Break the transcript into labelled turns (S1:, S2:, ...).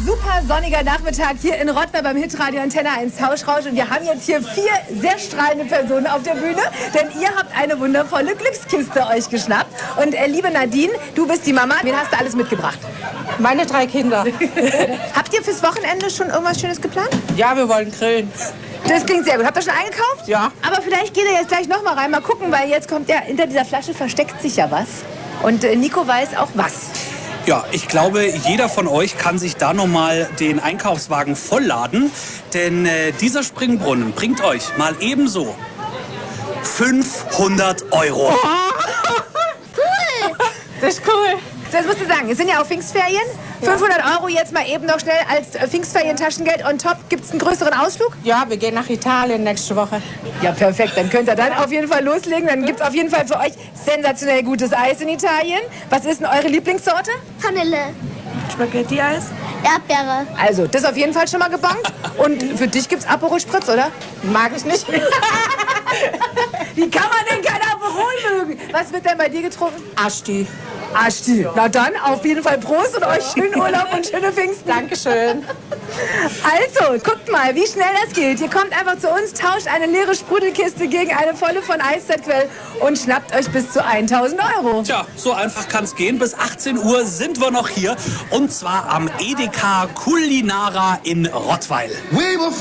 S1: super sonniger Nachmittag hier in Rottweil beim Hitradio Antenne 1 Tauschrausch. Und wir haben jetzt hier 4 sehr strahlende Personen auf der Bühne, denn ihr habt eine wundervolle Glückskiste euch geschnappt. Und liebe Nadine, du bist die Mama. Wen hast du alles mitgebracht?
S2: Meine 3 Kinder.
S1: Habt ihr fürs Wochenende schon irgendwas Schönes geplant?
S2: Ja, wir wollen grillen.
S1: Das klingt sehr gut. Habt ihr schon eingekauft?
S2: Ja.
S1: Aber vielleicht geht ihr jetzt gleich noch mal rein, mal gucken, weil jetzt kommt ja, hinter dieser Flasche versteckt sich ja was. Und Nico weiß auch was.
S3: Ja, ich glaube, jeder von euch kann sich da nochmal den Einkaufswagen vollladen. Denn dieser Springbrunnen bringt euch mal ebenso 500 €.
S1: Cool!
S2: Das ist cool.
S1: So, jetzt musst du sagen, es sind ja auch Pfingstferien. 500 € jetzt mal eben noch schnell als Pfingstferien-Taschengeld on top. Gibt es einen größeren Ausflug?
S2: Ja, wir gehen nach Italien nächste Woche.
S1: Ja, perfekt. Dann könnt ihr dann auf jeden Fall loslegen. Dann gibt es auf jeden Fall für euch sensationell gutes Eis in Italien. Was ist denn eure Lieblingssorte?
S4: Vanille.
S1: Spaghetti-Eis?
S4: Erdbeere.
S1: Also, das auf jeden Fall schon mal gebongt. Und für dich gibt's Aperol Spritz, oder?
S2: Mag ich nicht.
S1: Wie kann man denn kein Aperol mögen? Was wird denn bei dir getrunken?
S2: Asti.
S1: Asti. Na dann, auf jeden Fall Prost und euch schönen Urlaub und schöne Pfingsten.
S2: Dankeschön.
S1: Also, guckt mal, wie schnell das geht. Ihr kommt einfach zu uns, tauscht eine leere Sprudelkiste gegen eine volle von Eiszeitquell und schnappt euch bis zu 1.000 €.
S3: Tja, so einfach kann's gehen. Bis 18 Uhr sind wir noch hier. Und zwar am Edeka Culinara in Rottweil.
S5: We were